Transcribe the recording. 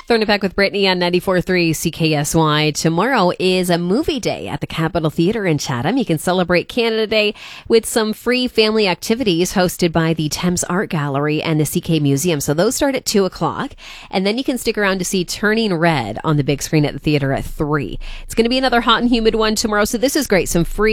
Throwing it back with Brittany on 94.3 CKSY. Tomorrow is a movie day at the Capitol Theatre in Chatham. You can celebrate Canada Day with some free family activities hosted by the Thames Art Gallery and the CK Museum. So those start at 2 o'clock. And then you can stick around to see Turning Red on the big screen at the theater at 3. It's going to be another hot and humid one tomorrow. So this is great. Some free